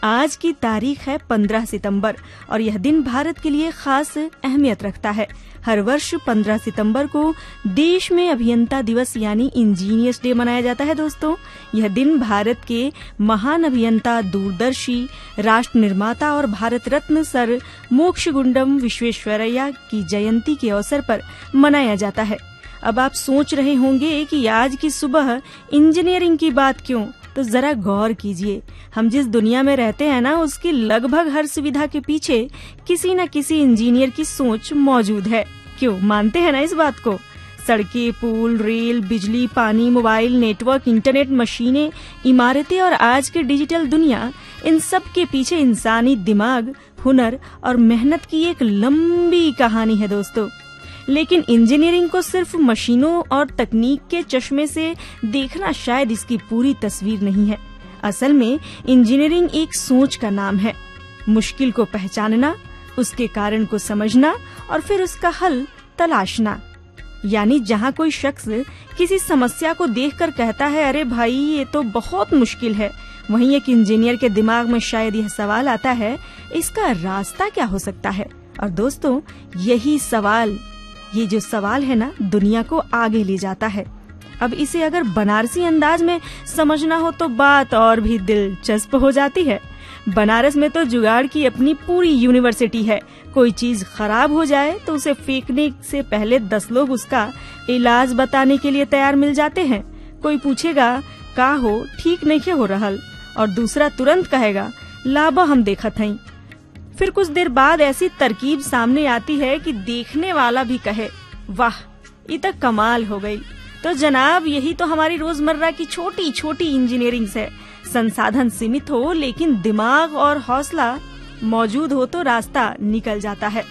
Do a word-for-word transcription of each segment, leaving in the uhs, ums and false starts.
आज की तारीख है पंद्रह सितंबर और यह दिन भारत के लिए खास अहमियत रखता है। हर वर्ष पंद्रह सितंबर को देश में अभियंता दिवस यानी इंजीनियर्स डे मनाया जाता है। दोस्तों, यह दिन भारत के महान अभियंता, दूरदर्शी, राष्ट्र निर्माता और भारत रत्न सर मोक्षगुंडम विश्वेश्वरैया की जयंती के अवसर पर मनाया जाता है। अब आप सोच रहे होंगे कि आज की सुबह इंजीनियरिंग की बात क्यों? तो जरा गौर कीजिए, हम जिस दुनिया में रहते हैं ना, उसकी लगभग हर सुविधा के पीछे किसी न किसी इंजीनियर की सोच मौजूद है। क्यों, मानते हैं ना इस बात को? सड़कें, पुल, रेल, बिजली, पानी, मोबाइल नेटवर्क, इंटरनेट, मशीनें, इमारतें और आज की डिजिटल दुनिया, इन सब के पीछे इंसानी दिमाग, हुनर और मेहनत की एक लंबी कहानी है दोस्तों। लेकिन इंजीनियरिंग को सिर्फ मशीनों और तकनीक के चश्मे से देखना शायद इसकी पूरी तस्वीर नहीं है। असल में इंजीनियरिंग एक सोच का नाम है। मुश्किल को पहचानना, उसके कारण को समझना और फिर उसका हल तलाशना। यानी जहाँ कोई शख्स किसी समस्या को देखकर कहता है, अरे भाई ये तो बहुत मुश्किल है, वहीं एक इंजीनियर के दिमाग में शायद यह सवाल आता है, इसका रास्ता क्या हो सकता है? और दोस्तों, यही सवाल ये जो सवाल है ना, दुनिया को आगे ले जाता है। अब इसे अगर बनारसी अंदाज में समझना हो तो बात और भी दिलचस्प हो जाती है। बनारस में तो जुगाड़ की अपनी पूरी यूनिवर्सिटी है। कोई चीज खराब हो जाए तो उसे फेंकने से पहले दस लोग उसका इलाज बताने के लिए तैयार मिल जाते हैं। कोई पूछेगा का हो, ठीक नहीं हो रहल, और दूसरा तुरंत कहेगा लाबा हम देखत हई। फिर कुछ देर बाद ऐसी तरकीब सामने आती है कि देखने वाला भी कहे, वाह ये तो कमाल हो गई। तो जनाब, यही तो हमारी रोजमर्रा की छोटी छोटी इंजीनियरिंग है। संसाधन सीमित हो लेकिन दिमाग और हौसला मौजूद हो तो रास्ता निकल जाता है।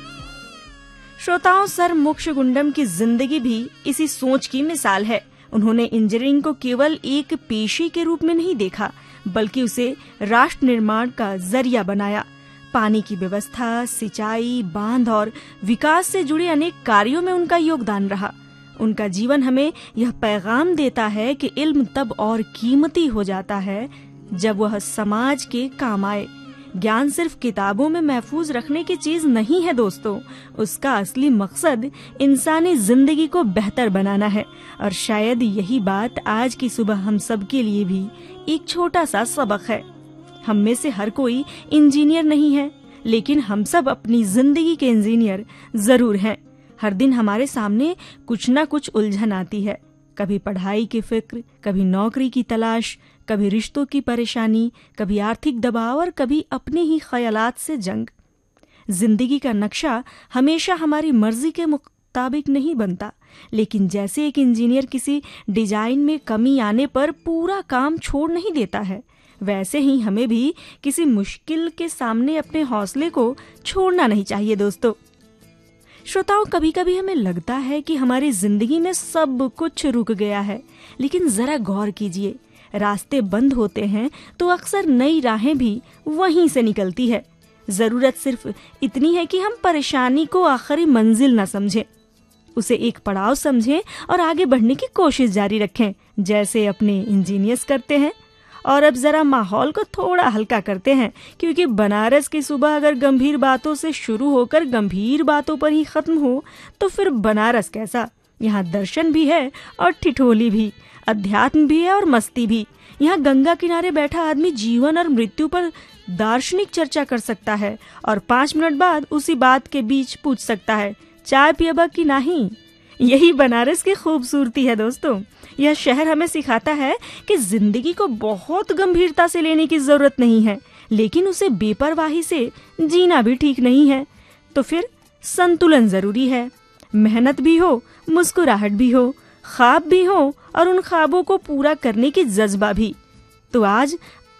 श्रोताओं, सर मोक्षगुंडम की जिंदगी भी इसी सोच की मिसाल है। उन्होंने इंजीनियरिंग को केवल एक पेशे के रूप में नहीं देखा, बल्कि उसे राष्ट्र निर्माण का जरिया बनाया। पानी की व्यवस्था, सिंचाई, बांध और विकास से जुड़े अनेक कार्यों में उनका योगदान रहा। उनका जीवन हमें यह पैगाम देता है कि इल्म तब और कीमती हो जाता है जब वह समाज के काम आए। ज्ञान सिर्फ किताबों में महफूज रखने की चीज नहीं है दोस्तों, उसका असली मकसद इंसानी जिंदगी को बेहतर बनाना है। और शायद यही बात आज की सुबह हम सब के लिए भी एक छोटा सा सबक है। हम में से हर कोई इंजीनियर नहीं है, लेकिन हम सब अपनी जिंदगी के इंजीनियर जरूर हैं। हर दिन हमारे सामने कुछ न कुछ उलझन आती है। कभी पढ़ाई की फिक्र, कभी नौकरी की तलाश, कभी रिश्तों की परेशानी, कभी आर्थिक दबाव और कभी अपने ही ख्यालात से जंग। जिंदगी का नक्शा हमेशा हमारी मर्जी के मुताबिक नहीं बनता, लेकिन जैसे एक इंजीनियर किसी डिजाइन में कमी आने पर पूरा काम छोड़ नहीं देता है, वैसे ही हमें भी किसी मुश्किल के सामने अपने हौसले को छोड़ना नहीं चाहिए दोस्तों। श्रोताओं, कभी कभी हमें लगता है कि हमारी जिंदगी में सब कुछ रुक गया है, लेकिन जरा गौर कीजिए, रास्ते बंद होते हैं तो अक्सर नई राहें भी वहीं से निकलती है। जरूरत सिर्फ इतनी है कि हम परेशानी को आखिरी मंजिल न समझें, उसे एक पड़ाव समझें और आगे बढ़ने की कोशिश जारी रखें, जैसे अपने इंजीनियर्स करते हैं। और अब जरा माहौल को थोड़ा हल्का करते हैं, क्योंकि बनारस की सुबह अगर गंभीर बातों से शुरू होकर गंभीर बातों पर ही खत्म हो तो फिर बनारस कैसा? यहाँ दर्शन भी है और ठिठोली भी, अध्यात्म भी है और मस्ती भी। यहाँ गंगा किनारे बैठा आदमी जीवन और मृत्यु पर दार्शनिक चर्चा कर सकता है और पाँच मिनट बाद उसी बात के बीच पूछ सकता है, चाय पियबा की नहीं। यही बनारस की खूबसूरती है दोस्तों। यह शहर हमें सिखाता है कि जिंदगी को बहुत गंभीरता से लेने की जरूरत नहीं है, लेकिन उसे बेपरवाही से जीना भी ठीक नहीं है। तो फिर संतुलन जरूरी है। मेहनत भी हो, मुस्कुराहट भी हो, ख्वाब भी हो और उन ख्वाबों को पूरा करने की जज्बा भी। तो आज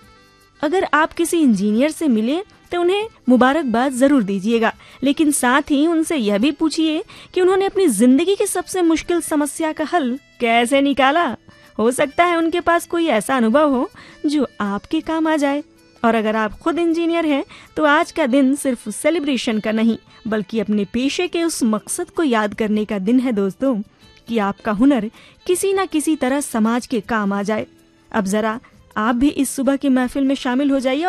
अगर आप किसी इंजीनियर से मिले तो उन्हें मुबारकबाद जरूर दीजिएगा, लेकिन साथ ही उनसे यह भी पूछिए कि उन्होंने अपनी जिंदगी की सबसे मुश्किल समस्या का हल कैसे निकाला। हो सकता है उनके पास कोई ऐसा अनुभव हो जो आपके काम आ जाए। और अगर आप खुद इंजीनियर हैं तो आज का दिन सिर्फ सेलिब्रेशन का नहीं, बल्कि अपने पेशे के उस मकसद को याद करने का दिन है दोस्तों, कि आपका हुनर किसी न किसी तरह समाज के काम आ जाए। अब जरा आप भी इस सुबह की महफिल में शामिल हो जाइए